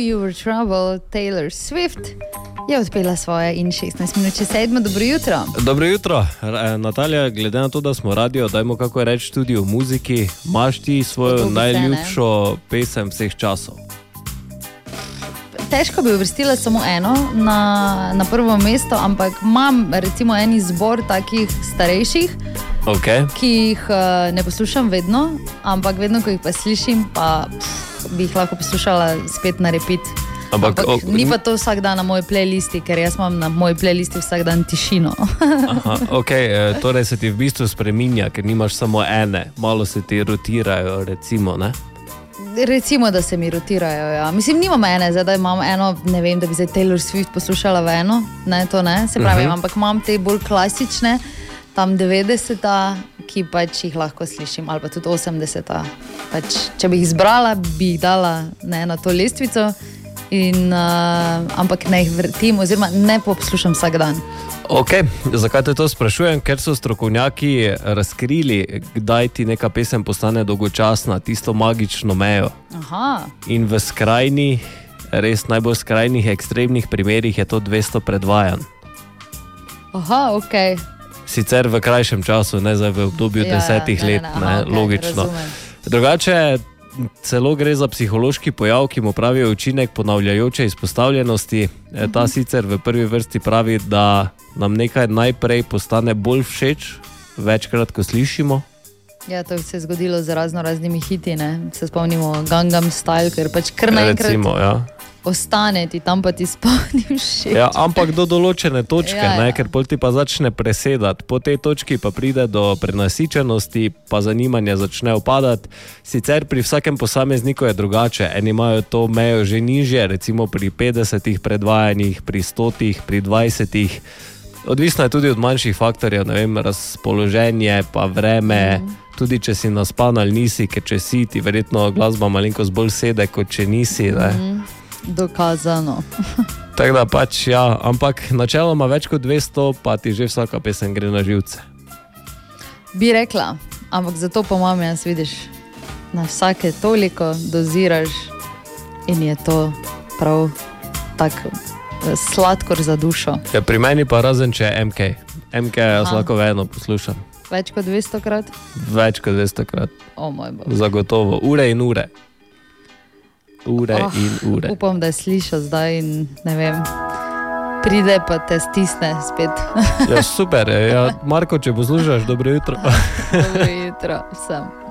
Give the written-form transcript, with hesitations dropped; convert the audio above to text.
You Were Trouble, Taylor Swift je odpela svoje in 16 minut čez 7. Dobro jutro. Dobro jutro. Natalija, glede na to, da smo radio, dajmo kako reči tudi v muziki. Imaš ti svojo najljubšo pesem vseh časov? Težko bi uvrstila samo eno na prvo mesto, ampak imam recimo en izbor takih starejših, ki jih ne poslušam vedno, ampak vedno, ko jih pa slišim, pa bi jih lahko poslušala spet na repeat. Ampak ni pa to vsak dan na moji playlisti, ker jaz imam na moji playlisti vsak dan tišino. Aha, torej se ti v bistvu spreminja, ker nimaš samo ene, malo se ti rotirajo, recimo, ne? Recimo, da se mi rotirajo, ja. Mislim, nimam ene, zdaj da imam eno, ne vem, da bi zdaj Taylor Swift poslušala v eno, ne, to ne, se pravi, ampak imam te bolj klasične, tam 90-ta, ki pač jih lahko slišim, ali pa tudi 80-ta. Pač, če bi jih izbrala, bi jih dala na to lestvico, ampak ne jih vrtim, oziroma ne poslušam vsak dan. Zakaj te to sprašujem? Ker so strokovnjaki razkrili, kdaj ti neka pesem postane dolgočasna, tisto magično mejo. Aha. In v skrajnih, res najbolj skrajnih, ekstremnih primerih je to 200 predvajanj. Aha, Sicer v krajšem času, ne zdaj v obdobju 10 let, logično. Drugače, celo gre za psihološki pojav, ki mu pravijo učinek ponavljajoče izpostavljenosti. Ta sicer v prvi vrsti pravi, da nam nekaj najprej postane bolj všeč, večkrat, ko slišimo. Ja, to se je zgodilo z raznimi hiti, ne? Se spomnimo Gangnam Style, ker pač kar naenkrat ostane ti, tam pa ti spomni všeč. Ja, ampak do določene točke, ker pol ti pa začne presedati. Po tej točki pa pride do prenasičenosti, pa zanimanje začne upadati. Sicer pri vsakem posamezniku je drugače. Eni imajo to mejo že nižje, recimo pri 50 predvajanjih, pri 100, pri 20. Odvisno je tudi od manjših faktorjev, ne vem, razpoloženje, pa vreme, tudi če si naspan ali nisi, ker če si, ti verjetno glasba malenkost bolj sede, kot če nisi, ne. Dokazano. Tako da pač, ja, ampak načeloma več kot 200, pa ti že vsaka pesem gre na živce. Bi rekla, ampak zato pa imam jaz, vidiš, na vsake toliko doziraš in je to prav tako sladkor za dušo. Ja, pri meni pa razen, če je MK. MK jaz lahko vedno poslušam. Več kot 200 krat? Več kot 200 krat. O moj bog. Zagotovo. Ure in ure. Ure in ure. Upam, da je slišal zdaj in ne vem, pride pa te stisne spet. Ja, super. Ja, Marko, če poslušaš, dobro jutro. Dobro jutro vsem.